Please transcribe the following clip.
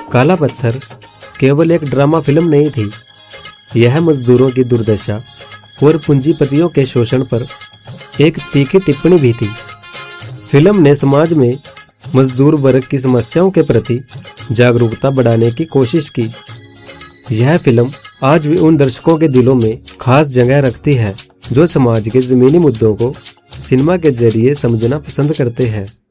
काला पत्थर केवल एक ड्रामा फिल्म नहीं थी, यह मजदूरों की दुर्दशा और पूंजीपतियों के शोषण पर एक तीखी टिप्पणी भी थी। फिल्म ने समाज में मजदूर वर्ग की समस्याओं के प्रति जागरूकता बढ़ाने की कोशिश की। यह फिल्म आज भी उन दर्शकों के दिलों में खास जगह रखती है जो समाज के जमीनी मुद्दों को सिनेमा के जरिए समझना पसंद करते हैं।